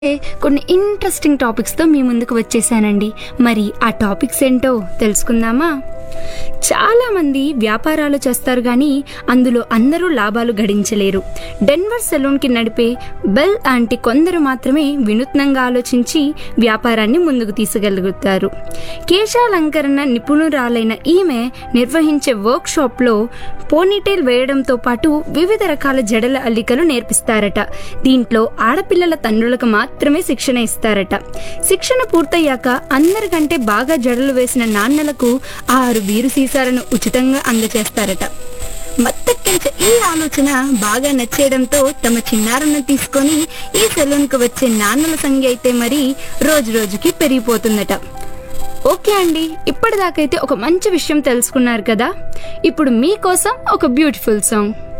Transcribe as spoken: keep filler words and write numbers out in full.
కొన్ని ఇంట్రెస్టింగ్ టాపిక్స్తో మీ ముందుకు వచ్చేసానండి. మరి ఆ టాపిక్స్ ఏంటో తెలుసుకుందామా? చాలా మంది వ్యాపారాలు చేస్తారు కానీ అందులో అందరూ లాభాలు గడించలేరు. డెన్వర్ సెలూన్కి నడిపే బెల్ ఆంటీ కొందరు మాత్రమే వినూత్నంగా ఆలోచించి వ్యాపారాన్ని ముందుకు తీసుకెళ్తారు. కేశాలంకరణ నిపుణురాలైన ఈమె నిర్వహించే వర్క్ షాప్లో పోనీటైల్ వేయడంతో పాటు వివిధ రకాల జడల అల్లికలు నేర్పిస్తారట. దీంట్లో ఆడపిల్లల తండ్రులకు మాత్రమే శిక్షణ ఇస్తారట. శిక్షణ పూర్తయ్యాక అందరికంటే బాగా జడలు వేసిన నాన్నలకు ఆరు బీరు సీసాలను ఉచితంగా అందజేస్తారట. మత్తెక్కించే ఈ ఆలోచన బాగా నచ్చేయడంతో తమ చిన్నారನ್ನು తీసుకొని ఈ సెలూన్ కు వచ్చే నాన్నల సంఖ్య అయితే మరి రోజు రోజుకి పెరిగిపోతుందట. ఓకే అండి, ఇప్పటిదాకైతే ఒక మంచి విషయం తెలుసుకున్నారు కదా. ఇప్పుడు మీకోసం ఒక బ్యూటిఫుల్ సాంగ్.